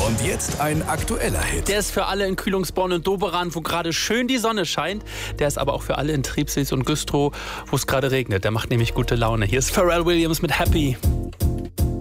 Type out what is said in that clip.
Und jetzt ein aktueller Hit. Der ist für alle in Kühlungsborn und Doberan, wo gerade schön die Sonne scheint. Der ist aber auch für alle in Trepsils und Güstrow, wo es gerade regnet. Der macht nämlich gute Laune. Hier ist Pharrell Williams mit Happy.